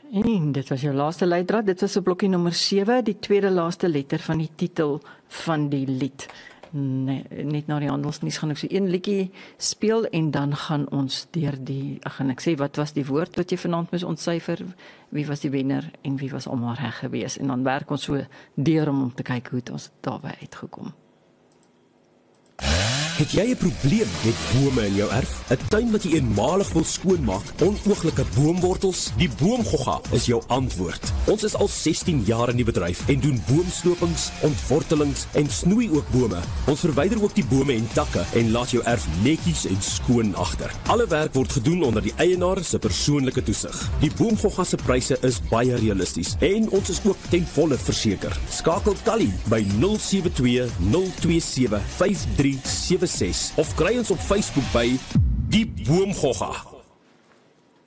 En dit was jou laaste leidraad, dit was op blokkie nommer 7, die tweede laaste letter van die titel van die lied. Nee, net na die handelsnuus gaan ek so een liedjie speel en dan gaan ons deur gaan ek sê wat was die woord wat jy vanaand moes ontsyfer, wie was die wenner en wie was almal reg gewees en dan werk ons so deur om te kyk hoe het ons daarby uitgekom. Het jy 'n probleem met bome in jou erf? 'n Tuin wat jy eenmalig wil skoonmaak? Onooglike boomwortels? Die Boomgogga is jou antwoord. Ons is al 16 jaar in die bedryf en doen boomslopings, ontwortelings en snoei ook bome. Ons verwyder ook die bome en takke en laat jou erf netjies en skoon agter. Alle werk word gedoen onder die eienaar se persoonlike toesig. Die Boomgogga se pryse is baie realisties en ons is ook ten volle verseker. Skakel Callie by 072 027 5376 of kry ons op Facebook by Die Boomgogga.